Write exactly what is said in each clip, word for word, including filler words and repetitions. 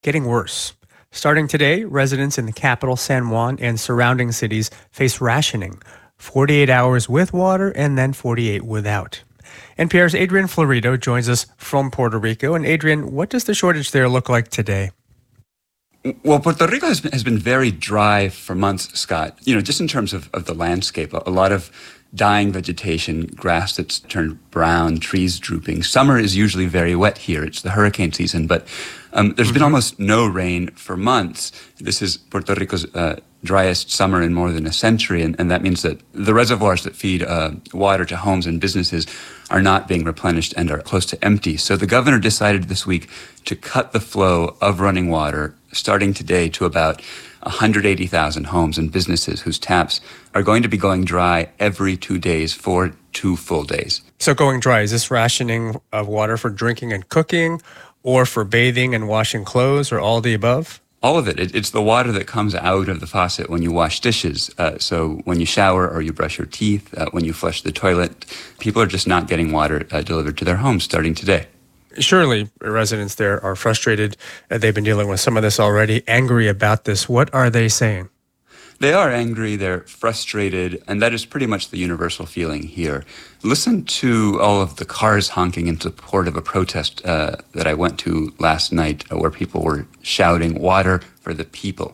getting worse. Starting today, residents in the capital, San Juan, and surrounding cities face rationing, forty-eight hours with water and then forty-eight without. N P R's Adrian Florido joins us from Puerto Rico. And Adrian, what does the shortage there look like today? Well, Puerto Rico has been, has been very dry for months, Scott. You know, just in terms of, of the landscape, a, a lot of dying vegetation, grass that's turned brown, trees drooping. Summer is usually very wet here. It's the hurricane season, but um, there's mm-hmm. been almost no rain for months. This is Puerto Rico's uh, driest summer in more than a century, and, and that means that the reservoirs that feed uh, water to homes and businesses are not being replenished and are close to empty. So the governor decided this week to cut the flow of running water starting today to about one hundred eighty thousand homes and businesses whose taps are going to be going dry every two days for two full days. So going dry, is this rationing of water for drinking and cooking, or for bathing and washing clothes, or all the above? All of it. it. It's the water that comes out of the faucet when you wash dishes. Uh, so when you shower or you brush your teeth, uh, when you flush the toilet, people are just not getting water uh, delivered to their homes starting today. Surely residents there are frustrated. Uh, they've been dealing with some of this already, angry about this. What are they saying? They are angry, they're frustrated, and that is pretty much the universal feeling here. Listen to all of the cars honking in support of a protest uh, that I went to last night uh, where people were shouting, "Water for the people."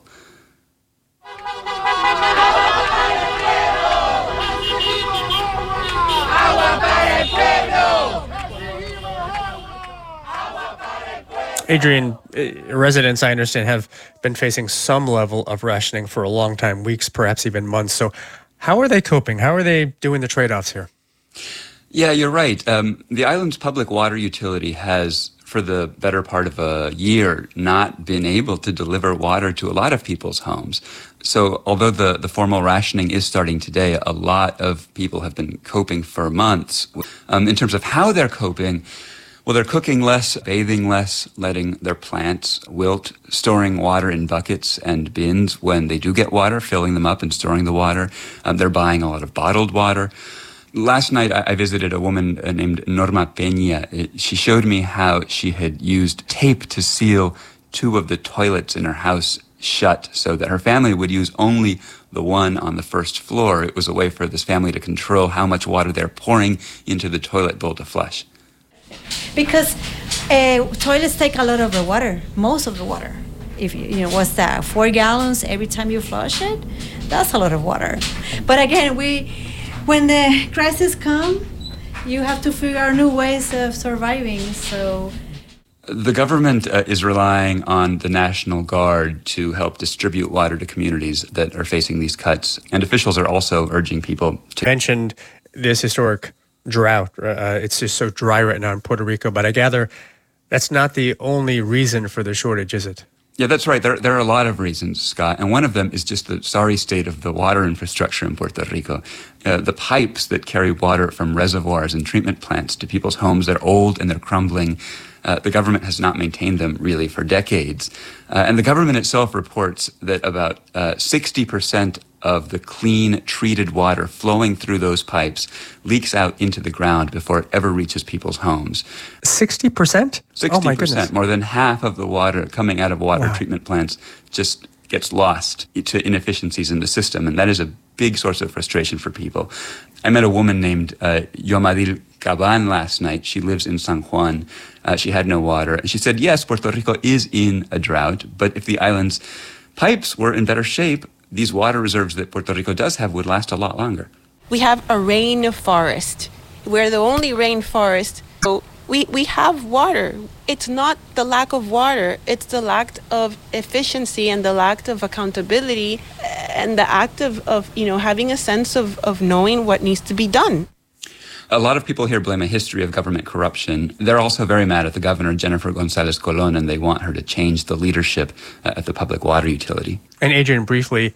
Adrian, residents, I understand, have been facing some level of rationing for a long time, weeks, perhaps even months. So how are they coping? How are they doing the trade-offs here? Yeah, you're right. Um, the island's public water utility has, for the better part of a year, not been able to deliver water to a lot of people's homes. So although the, the formal rationing is starting today, a lot of people have been coping for months. Um, in terms of how they're coping, well, they're cooking less, bathing less, letting their plants wilt, storing water in buckets and bins when they do get water, filling them up and storing the water. Um, they're buying a lot of bottled water. Last night, I, I visited a woman uh, named Norma Peña. It, she showed me how she had used tape to seal two of the toilets in her house shut so that her family would use only the one on the first floor. It was a way for this family to control how much water they're pouring into the toilet bowl to flush. Because uh, toilets take a lot of the water, most of the water. If you, you know, what's that? Four gallons every time you flush it? That's a lot of water. But again, we, when the crisis come, you have to figure out new ways of surviving. So the government uh, is relying on the National Guard to help distribute water to communities that are facing these cuts. And officials are also urging people to... You mentioned this historic drought. Uh, it's just so dry right now in Puerto Rico, but I gather that's not the only reason for the shortage, is it? Yeah, that's right. There, there are a lot of reasons, Scott, and one of them is just the sorry state of the water infrastructure in Puerto Rico. Uh, the pipes that carry water from reservoirs and treatment plants to people's homes, they're old and they're crumbling. Uh, the government has not maintained them really for decades. Uh, and the government itself reports that about uh, sixty percent of the clean, treated water flowing through those pipes leaks out into the ground before it ever reaches people's homes. sixty percent? sixty percent. Oh my goodness. More than half of the water coming out of water wow. treatment plants just gets lost to inefficiencies in the system, and that is a big source of frustration for people. I met a woman named uh, Yomadil Caban last night. She lives in San Juan. Uh, she had no water. And she said, yes, Puerto Rico is in a drought, but if the island's pipes were in better shape, these water reserves that Puerto Rico does have would last a lot longer. We have a rainforest. We're the only rainforest. So we, we have water. It's not the lack of water. It's the lack of efficiency and the lack of accountability and the act of, of you know, having a sense of, of knowing what needs to be done. A lot of people here blame a history of government corruption. They're also very mad at the governor, Jennifer Gonzalez Colon, and they want her to change the leadership uh, at the public water utility. And Adrian, briefly,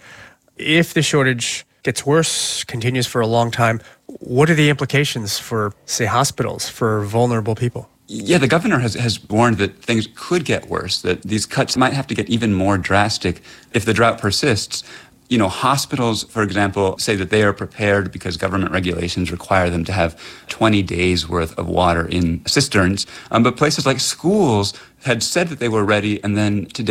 if the shortage gets worse, continues for a long time, what are the implications for, say, hospitals, for vulnerable people? Yeah, the governor has, has warned that things could get worse, that these cuts might have to get even more drastic if the drought persists. You know, hospitals, for example, say that they are prepared because government regulations require them to have twenty days worth of water in cisterns. Um, but places like schools had said that they were ready, and then today